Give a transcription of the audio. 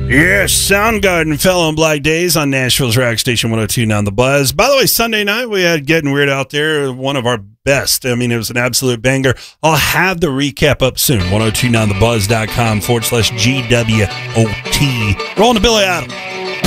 Yes, Soundgarden fell on Black Days on Nashville's Rock Station 102.9 The Buzz. By the way, Sunday night we had Getting Weird Out There, one of our best. I mean, it was an absolute banger. I'll have the recap up soon. 1029thebuzz.com/GWOT. Rolling to Billy Idol.